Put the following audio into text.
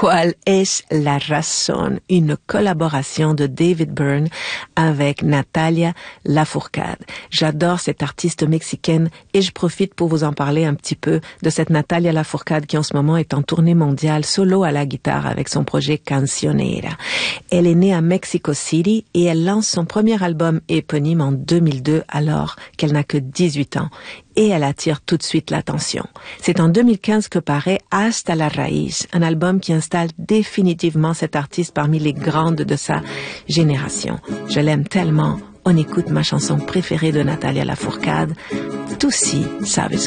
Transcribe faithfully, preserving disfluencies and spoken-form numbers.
¿Cuál es la razón? Une collaboration de David Byrne avec Natalia Lafourcade. J'adore cette artiste mexicaine et je profite pour vous en parler un petit peu de cette Natalia Lafourcade qui en ce moment est en tournée mondiale solo à la guitare avec son projet Cancionera. Elle est née à Mexico City et elle lance son premier album éponyme en deux mille deux alors qu'elle n'a que dix-huit ans. Et elle attire tout de suite l'attention. C'est en deux mille quinze que paraît Hasta la Raíz, un album qui installe définitivement cette artiste parmi les grandes de sa génération. Je l'aime tellement. On écoute ma chanson préférée de Natalia Lafourcade, Tú sí sabes.